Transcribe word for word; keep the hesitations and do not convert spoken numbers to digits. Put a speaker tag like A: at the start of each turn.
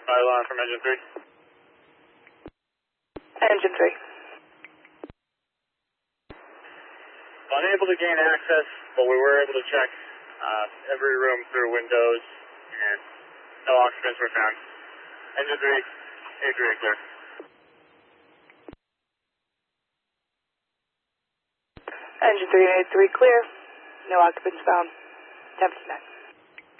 A: Alarm from engine three.
B: Engine three.
A: Unable to gain access, but we were able to check uh, every room through windows, and no occupants were found. Engine three, A three clear.
B: Engine three and A three clear. No occupants found. ten fifty-nine.